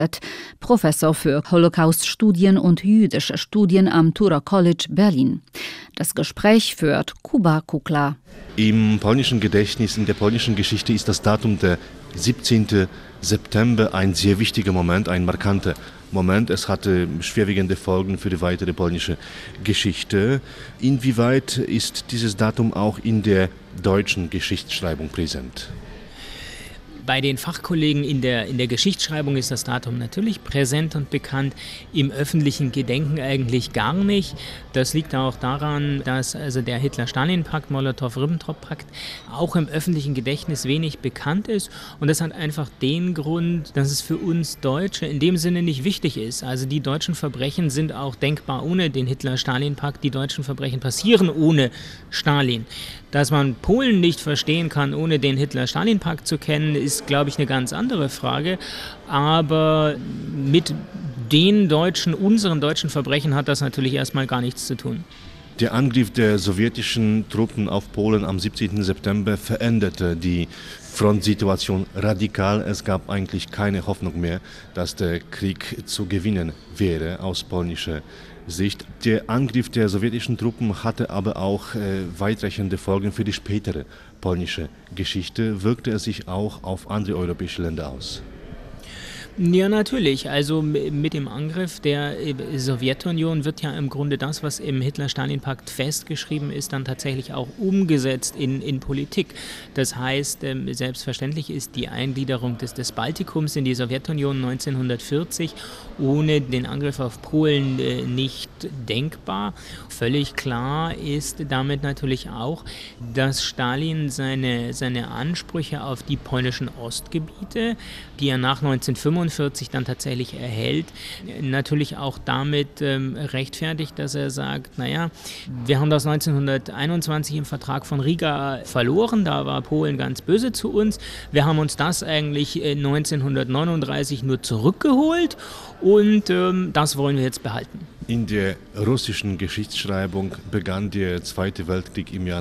Professor für Holocaust-Studien und jüdische Studien am Tura College Berlin. Das Gespräch führt Kuba Kukla. Im polnischen Gedächtnis, in der polnischen Geschichte ist das Datum der 17. September ein sehr wichtiger Moment, ein markanter Moment. Es hatte schwerwiegende Folgen für die weitere polnische Geschichte. Inwieweit ist dieses Datum auch in der deutschen Geschichtsschreibung präsent? Bei den Fachkollegen in der Geschichtsschreibung ist das Datum natürlich präsent und bekannt, im öffentlichen Gedenken eigentlich gar nicht. Das liegt auch daran, dass also der Hitler-Stalin-Pakt, Molotow-Ribbentrop-Pakt auch im öffentlichen Gedächtnis wenig bekannt ist. Und das hat einfach den Grund, dass es für uns Deutsche in dem Sinne nicht wichtig ist. Also die deutschen Verbrechen sind auch denkbar ohne den Hitler-Stalin-Pakt. Die deutschen Verbrechen passieren ohne Stalin. Dass man Polen nicht verstehen kann, ohne den Hitler-Stalin-Pakt zu kennen, ist, glaube ich, eine ganz andere Frage. Aber mit unseren deutschen Verbrechen hat das natürlich erstmal gar nichts zu tun. Der Angriff der sowjetischen Truppen auf Polen am 17. September veränderte die Frontsituation radikal. Es gab eigentlich keine Hoffnung mehr, dass der Krieg zu gewinnen wäre aus polnischer Sicht. Der Angriff der sowjetischen Truppen hatte aber auch weitreichende Folgen für die spätere polnische Geschichte. Wirkte es sich auch auf andere europäische Länder aus? Ja, natürlich. Also mit dem Angriff der Sowjetunion wird ja im Grunde das, was im Hitler-Stalin-Pakt festgeschrieben ist, dann tatsächlich auch umgesetzt in Politik. Das heißt, selbstverständlich ist die Eingliederung des Baltikums in die Sowjetunion 1940 ohne den Angriff auf Polen nicht denkbar. Völlig klar ist damit natürlich auch, dass Stalin seine Ansprüche auf die polnischen Ostgebiete, die er nach 1945 dann tatsächlich erhält, natürlich auch damit rechtfertigt, dass er sagt, naja, wir haben das 1921 im Vertrag von Riga verloren, da war Polen ganz böse zu uns. Wir haben uns das eigentlich 1939 nur zurückgeholt und das wollen wir jetzt behalten. In der russischen Geschichtsschreibung begann der Zweite Weltkrieg im Jahr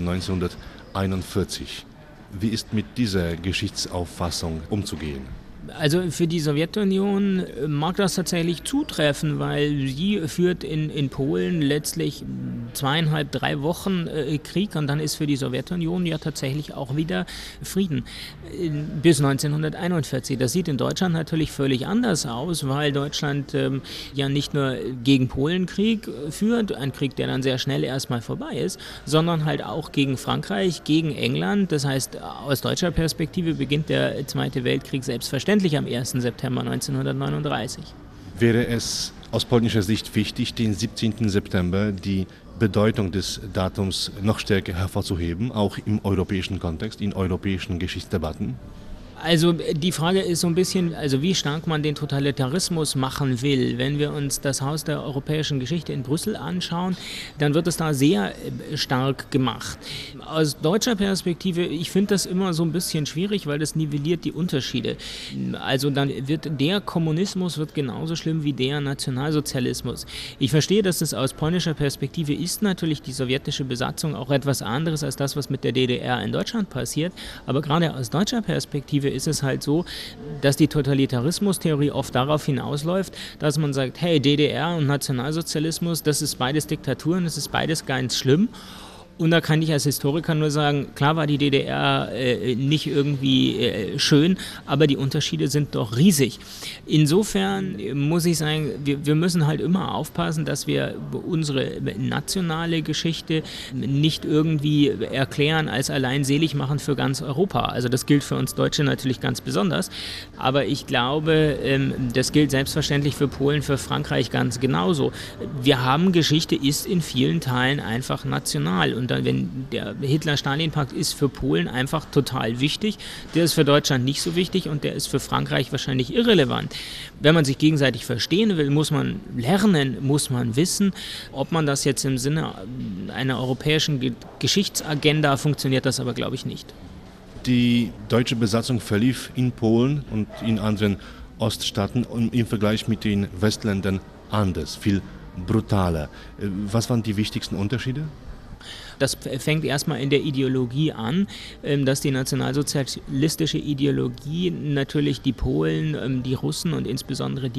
1941. Wie ist mit dieser Geschichtsauffassung umzugehen? Also für die Sowjetunion mag das tatsächlich zutreffen, weil sie führt in Polen letztlich 2,5, 3 Wochen Krieg und dann ist für die Sowjetunion ja tatsächlich auch wieder Frieden bis 1941. Das sieht in Deutschland natürlich völlig anders aus, weil Deutschland ja nicht nur gegen Polen Krieg führt, ein Krieg, der dann sehr schnell erstmal vorbei ist, sondern halt auch gegen Frankreich, gegen England. Das heißt, aus deutscher Perspektive beginnt der Zweite Weltkrieg selbstverständlich am 1. September 1939. Wäre es aus polnischer Sicht wichtig, den 17. September, die Bedeutung des Datums noch stärker hervorzuheben, auch im europäischen Kontext, in europäischen Geschichtsdebatten? Also die Frage ist so ein bisschen, also wie stark man den Totalitarismus machen will. Wenn wir uns das Haus der europäischen Geschichte in Brüssel anschauen, dann wird es da sehr stark gemacht. Aus deutscher Perspektive, ich finde das immer so ein bisschen schwierig, weil das nivelliert die Unterschiede. Also dann wird der Kommunismus wird genauso schlimm wie der Nationalsozialismus. Ich verstehe, dass das aus polnischer Perspektive ist natürlich die sowjetische Besatzung auch etwas anderes als das, was mit der DDR in Deutschland passiert. Aber gerade aus deutscher Perspektive ist es halt so, dass die Totalitarismustheorie oft darauf hinausläuft, dass man sagt, hey, DDR und Nationalsozialismus, das ist beides Diktaturen, das ist beides ganz schlimm. Und da kann ich als Historiker nur sagen, klar war die DDR nicht irgendwie schön, aber die Unterschiede sind doch riesig. Insofern muss ich sagen, wir müssen halt immer aufpassen, dass wir unsere nationale Geschichte nicht irgendwie erklären als allein selig machen für ganz Europa. Also das gilt für uns Deutsche natürlich ganz besonders, aber ich glaube, das gilt selbstverständlich für Polen, für Frankreich ganz genauso. Wir haben Geschichte, ist in vielen Teilen einfach national und dann, wenn der Hitler-Stalin-Pakt ist für Polen einfach total wichtig, der ist für Deutschland nicht so wichtig und der ist für Frankreich wahrscheinlich irrelevant. Wenn man sich gegenseitig verstehen will, muss man lernen, muss man wissen. Ob man das jetzt im Sinne einer europäischen Geschichtsagenda funktioniert, das aber glaube ich nicht. Die deutsche Besatzung verlief in Polen und in anderen Oststaaten im Vergleich mit den Westländern anders, viel brutaler. Was waren die wichtigsten Unterschiede? Das fängt erstmal in der Ideologie an, dass die nationalsozialistische Ideologie natürlich die Polen, die Russen und insbesondere